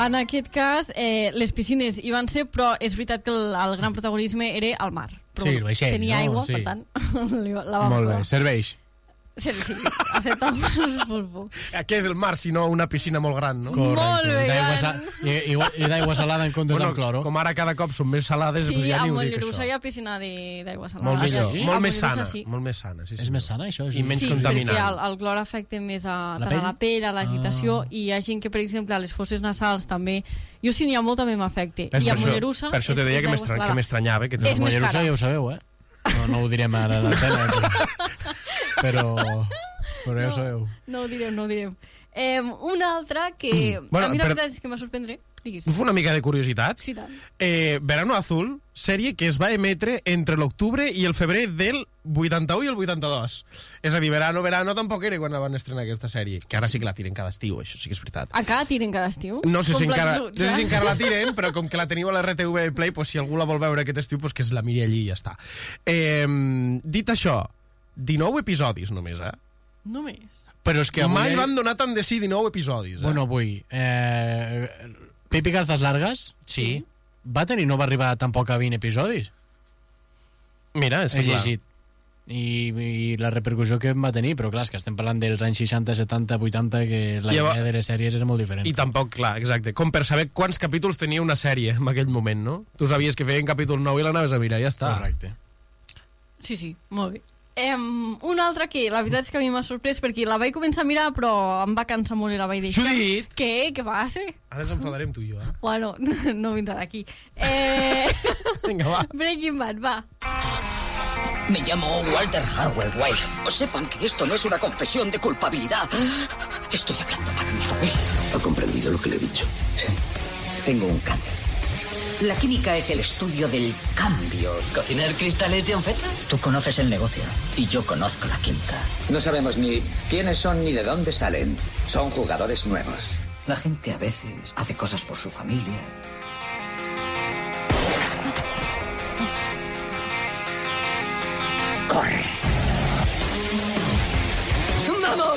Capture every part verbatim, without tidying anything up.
En aquest cas, eh, les piscines hi van ser, però és veritat que el, el gran protagonisme era al mar. Però Sí, el vaixell, tenia no? aigua, Sí. per tant, la vam Molt bé, provar. serveix. Sí, sí, aceptamos pulpo. Què és el mar, si no una piscina molt gran, no? Molt bé, D'aigua gran. sa- I, i, i d'aigua salada en comptes Bueno, amb cloro. com ara cada cop són més salades, Sí, doncs ja a ni ho dic, Mollerussa això. hi ha piscina de- d'aigua salada. Molt millor, sí? A molt més Mollerussa sana, sí. molt més sana. Sí, sí, És més sana, això? I menys sí, contaminant. perquè el, el clor afecta més a, La tant pell? a la pell, a l'agitació, Ah. i hi ha gent que, per exemple, a les fosses nasals també... Jo, si n'hi ha molt, també m'afecta. És I a per això- Mollerussa... Per això és- te deia és que d'aigua m'estra- salada. que m'estranyava. Que És més Mollerussa cara. ja ho sabeu, eh? No, no ho direm ara a l'antena, però, però, però ja ho sabeu. No ho direm, no ho direm. Eh, una altra que... Mm. Bueno, a mi la però- veritat és que m'ha sorprendre. Digues. Fa una mica de curiositat. Sí, tant. Eh, Verano Azul, sèrie que es va emetre entre l'octubre i el febrer del vuitanta-u i el vuitanta-dos. És a dir, Verano, Verano tampoc era quan van estrenar aquesta sèrie. Que ara sí que la tiren cada estiu, això sí que és veritat. Encara tiren cada estiu? No sé si Com encara, Plats no sé si Bruts, encara la tiren, però com que la teniu a la R T V Play, pues, si algú la vol veure aquest estiu, pues, que es la miri allí i ja està. Eh, dit això, dinou episodis només, eh? Només. Però és que avui... Mai van donar tant de sí dinou episodis, eh? Bueno, avui... Eh, Pepi Calzas Largas sí. va tenir, no va arribar tampoc a vint episodis. Mira, és He que clar. llegit. I, i la repercussió que va tenir, però clar, és que estem parlant dels anys seixanta, setanta, vuitanta, que la Llavors- idea de les sèries era molt diferent. I tampoc, clar, exacte. Com per saber quants capítols tenia una sèrie en aquell moment, no? Tu sabies que feien capítol nou i l'anaves a mirar, ja està. Correcte. Sí, sí, molt bé. Eh, una altra que la veritat és que a mi m'ha sorprès perquè la vaig començar a mirar però em va cansar molt i la vaig deixar. Judit! Què? Què passa? Ara ens enfadarem tu i jo, eh? Bueno, no vindrà d'aquí. Eh... Vinga, va. Breaking Bad, va. Me llamo Walter Harwell White. Sepan que esto no es una confesión de culpabilidad. Estoy hablando para mi familia. ¿Ha comprendido lo que le he dicho? Sí. Tengo un cáncer. La química es el estudio del cambio. ¿Cocinar cristales de anfetra? Tú conoces el negocio y yo conozco la química. No sabemos ni quiénes son ni de dónde salen. Son jugadores nuevos. La gente a veces hace cosas por su familia. ¡Corre! ¡Vamos!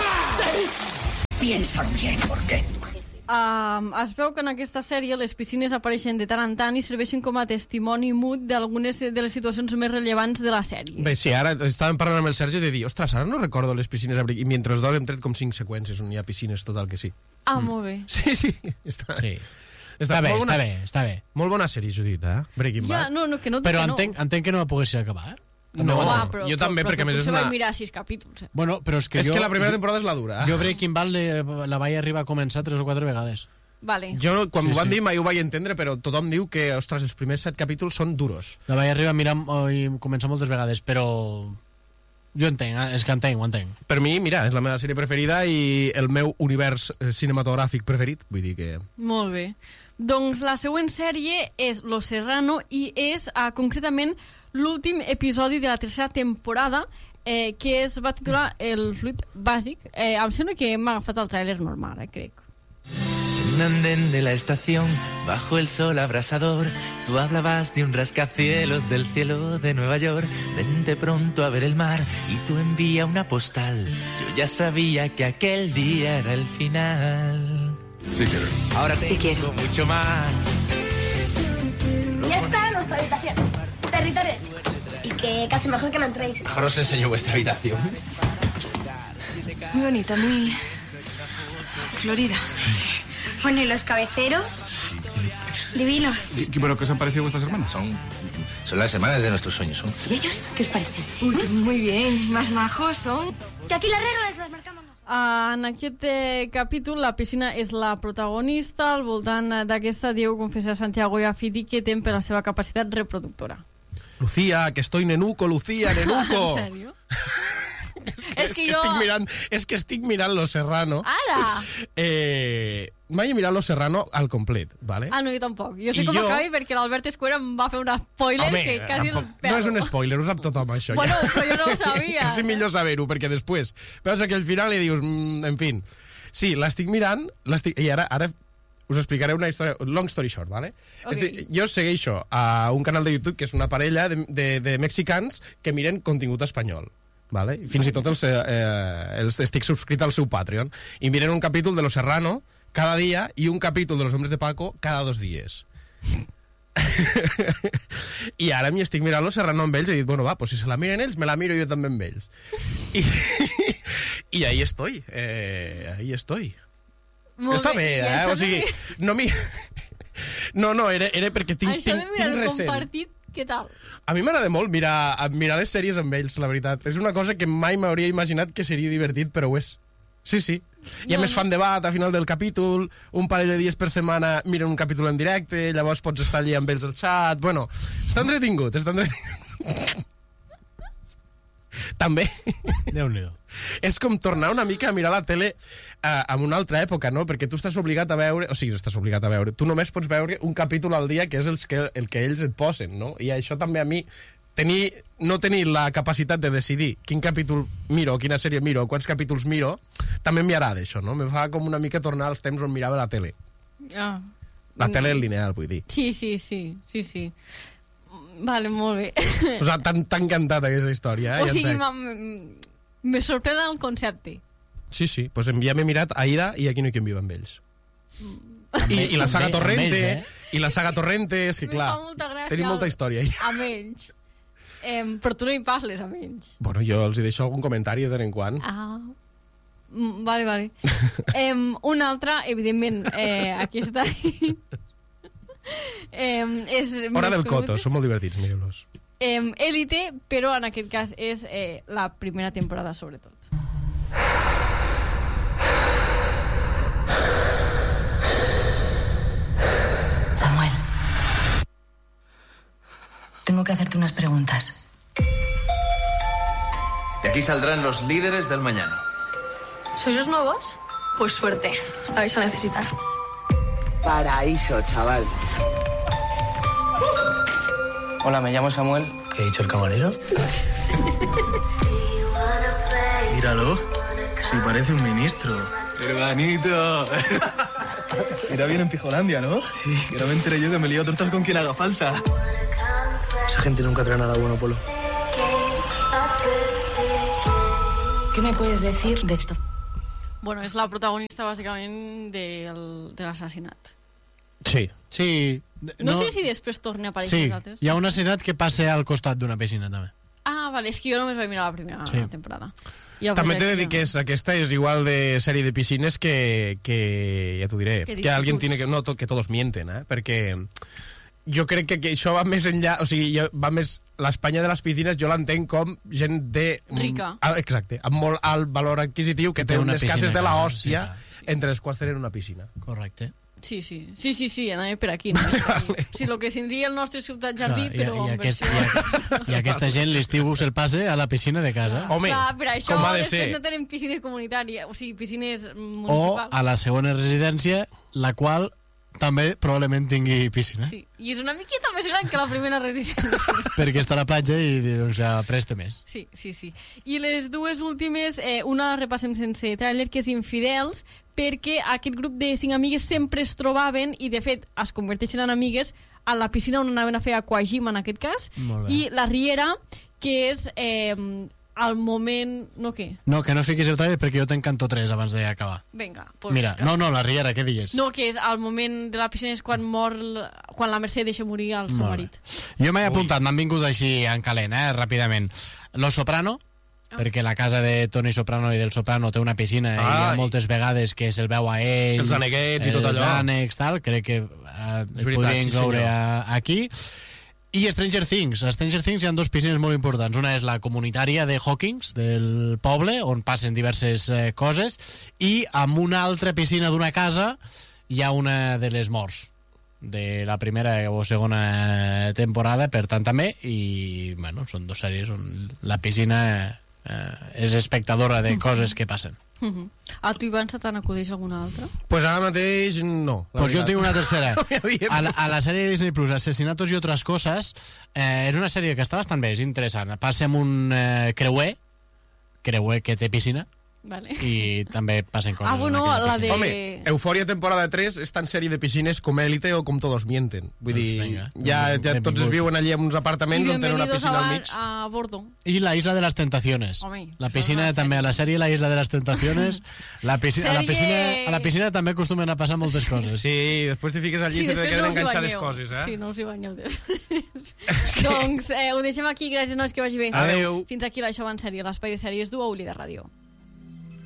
Piénsalo bien, ¿por qué? Um, es veu que en aquesta sèrie les piscines apareixen de tant en tant i serveixen com a testimoni mut d'algunes de les situacions més rellevants de la sèrie. Bé, sí, ara estàvem parlant amb el Sergi de dir, ostres, ara no recordo les piscines a Breaking... I mentre els dos hem tret com cinc seqüències on hi ha piscines, tot el que sí. Ah, molt bé. Sí, sí. Està, Sí. Està bé, molt està bona- bé, està bé. Molt bona sèrie, Judit, eh? Breaking Ja, Bad. no, no, que no, Però que no. entenc, entenc que no la poguessis acabar, eh? No, Ah, però, jo també, però, perquè a però més és potser una... vaig mirar sis capítols. Eh? Bueno, però és que És jo... que la primera temporada és la dura. Jo Breaking Bad le, la vaig arribar a començar tres o quatre vegades. Vale. Jo, quan Sí, m'ho van sí. dir, mai ho vaig entendre, però tothom diu que, ostres, els primers set capítols són duros. La vaig arribar a mirar oh, i començar moltes vegades, però... Jo entenc, eh? És que entenc, ho entenc. Per mi, mira, és la meva sèrie preferida i el meu univers eh, cinematogràfic preferit. Vull dir que... Molt bé. Doncs la següent sèrie és Los Serrano i és uh, concretament l'últim episodi de la tercera temporada eh, que es va titular El fluid bàsic. Eh, em sembla que hem agafat el tràiler normal, eh, crec. En un andén de la estación, bajo el sol abrasador, tú hablabas de un rascacielos del cielo de Nueva York. Vente pronto a ver el mar y tú envía una postal. Yo ya sabía que aquel día era el final. Sí quiero. Ahora tengo quiero. mucho más. Ya está nuestra habitación. Territorio hecho. Y que casi mejor que no entréis. Mejor os enseño vuestra habitación. Muy bonita, muy florida. Bueno, ¿y los cabeceros? Divinos. ¿Pero qué os han parecido vuestras hermanas? Son, son las hermanas de nuestros sueños. Son... ¿Y ellos? ¿Qué os parece? Uy, muy bien, más majos son. Que aquí las reglas las marcamos nosotros. Uh, en aquest eh, capítol la piscina és la protagonista. Al voltant eh, d'aquesta Diego confessa a Santiago i a Fiti que tem per la seva capacitat reproductora. Lucía, que estoy nenuco, Lucía, nenuco. En sèrio? és que, És és que que jo- estic mirant, és que estic mirant Los Serrano. Ara! Eh, mai he mirat Los Serrano al complet, ¿vale? Ah, no, jo tampoc. Jo sé I com jo- acabi perquè l'Albert Escuera em va fer un spoiler Home, que quasi el tampoc, no és un perdo. spoiler, ho sap tothom, això. Bueno, ja. però jo no ho sabia. És millor saber-ho, perquè després veus que al final i dius, mm, en fi. Sí, l'estic mirant, l'estic... i ara, ara us explicaré una història, long story short, ¿vale? Ok. Este, jo segueixo a un canal de YouTube que és una parella de, de, de mexicans que miren contingut espanyol. Vale? Fins i tot els, eh, els estic subscrit al seu Patreon i miren un capítol de Los Serrano cada dia i un capítol de Los Hombres de Paco cada dos dies. I ara m'hi estic mirant Los Serrano amb ells i he dit, bueno, va, pues si se la miren ells, me la miro jo també amb ells. I, i ahí estoy, eh, ahí estoy. Molt Està bé, bé, eh? O sigui, no mi... No, no, era, era perquè tinc, això tinc, de mirar tinc el recent. compartit, què tal? A mi m'agrada molt mirar, mirar les sèries amb ells, la veritat. És una cosa que mai m'hauria imaginat que seria divertit, però ho és. Sí, sí. I a No, més fan debat a final del capítol, un parell de dies per setmana miren un capítol en directe, llavors pots estar allà amb ells al xat... Bueno, està entretingut, està entretingut. També. Déu-n'hi-do. És com tornar una mica a mirar la tele eh, en una altra època, no? Perquè tu estàs obligat a veure... O sigui, estàs obligat a veure... Tu només pots veure un capítol al dia, que és el que, el que ells et posen, no? I això també a mi... Tenir, no tenir la capacitat de decidir quin capítol miro, quina sèrie miro, quants capítols miro, també m'agrada això, no? Me fa com una mica tornar als temps on mirava la tele. Ah. La tele lineal, vull dir. Sí, sí, sí, sí, sí. Vale, molt bé. O sigui, t'ha t'ha encantat aquesta història, eh? O Ja sigui, entenc. m'ha- me sorprèn el concepte. Sí, sí, pues ja m'he mirat Aida i Aquí no hi qui viva amb ells. I, i la saga Amb Torrente, ells, eh? i la saga Torrente, és que Me clar, fa molta gràcia tenim el- molta història ahí. A menys. Eh, però tu no hi parles, a menys. Bueno, jo els hi deixo algun comentari de tant en quant. Ah. Mm, vale, vale. eh, una altra, evidentment, eh, aquesta... eh, és Hora més del Coto, coneguda. són molt divertits, mireu-los. Eh, Élite, però en aquest cas és eh, la primera temporada, sobretot. Samuel, tengo que hacerte unas preguntas. De aquí saldrán los líderes del mañana. ¿Sois los nuevos? Pues suerte, la vais a necesitar. Paraíso, chaval. Hola, me llamo Samuel. ¿Qué ha dicho el camarero? Míralo. Si parece un ministro. ¡Hermanito! Irá bien en Pijolandia, ¿no? Sí. Que no me enteré yo que me lío tortas con quien haga falta. Esa gente nunca trae nada bueno, Polo. ¿Qué me puedes decir de esto? Bueno, és la protagonista, bàsicament, del, de l'assassinat. Sí. Sí. No, no sé si després torni a aparèixer Sí, els altres. hi ha un assassinat que passa al costat d'una piscina, també. Ah, vale, és que jo només vaig mirar la primera Sí. temporada. I el També t'he de projecte- dir que és, aquesta és igual de sèrie de piscines que, que ja t'ho diré, Que que alguien d'instituts. tiene que... No, to, que todos mienten, eh? Perquè jo crec que, que això va més enllà, o sigui, ja va més... L'Espanya de les piscines jo l'entenc com gent de... Rica. Ah, exacte, amb molt alt valor adquisitiu, que, Que té té una unes piscina cases de a la casa, hòstia, sí, clar. entre les quals tenen una piscina. Correcte. Sí, sí, sí, sí, sí, anava per aquí. No? vale. Sí, el que tindria el nostre ciutat jardí, Clar, però i, i, en aquest, versió... i, I aquesta gent l'estiu se'l passa a la piscina de casa. Home, Clar, per això com ha de després ser. no tenen piscines comunitàries, o sigui, piscines O municipals. a la segona residència, la qual també probablement tingui piscina. Sí, i és una miqueta més gran que la primera residència. Perquè està a la platja i doncs, presta més. Sí, sí, sí. I les dues últimes, eh, una la repassem sense tràiler, que és Infidels, perquè aquest grup de cinc amigues sempre es trobaven i, de fet, es converteixen en amigues a la piscina on anaven a fer aquagym, en aquest cas, Molt bé. i la Riera, que és eh, al moment... No, què? No, que no fiquis el tràiler perquè jo t'encanto tres abans d'acabar. Vinga, pues, Mira, no, no, la Riera, què digues? No, que és al moment de la piscina és quan mor, l- quan la Mercè deixa morir el seu Molt marit. Jo m'he apuntat, m'han vingut així en calent, eh, ràpidament. Los Soprano, Ah. perquè la casa de Toni Soprano i del Soprano té una piscina i hi ha Ai. moltes vegades que se'l veu a ell, Els aneguets i tot els allò. ànecs, tal, crec que eh, es veritat, podria sí, incloure senyor. a, aquí. I Stranger Things. A Stranger Things hi ha dos piscines molt importants. Una és la comunitària de Hawkins, del poble, on passen diverses eh, coses, i amb una altra piscina d'una casa hi ha una de les morts de la primera o segona temporada, per tant també, i bueno, són dos sèries on la piscina eh, és espectadora de coses que passen. Uh -huh. A tu, Ivan, se t'en acudeix alguna altra? Pues ara mateix no. la Pues jo veritat. tinc una tercera. No hi havia- A la, a la sèrie de Disney Plus, Asesinatos y otras cosas, eh, és una sèrie que està bastant bé, és interessant. Passa amb un eh, creuer, creuer que té piscina, Vale. i també passen coses Ah, bueno, en aquella la de... Home, Eufòria temporada tres és tan sèrie de piscines com Élite o com Todos mienten. Vull Doncs dir, vinga, ja, ja benvinguts. tots es viuen allí en uns apartaments on tenen una Bienvenidos piscina a, al bar, mig. a bordo. I la Isla de les Tentaciones. Home, la això piscina és una també, a la sèrie La Isla de les Tentaciones. La piscina, a, la Sèrie- piscina, a la piscina també acostumen a passar moltes coses. Sí, després te fiques allí i se te després queden no us hi enganxades banyeu. coses, eh? Sí, no us hi banyeu. Doncs eh, ho deixem aquí. Gràcies, nois, que vagi bé. Adéu. Fins aquí l'Això va en sèrie, l'espai de sèries d'U A U Líder Ràdio.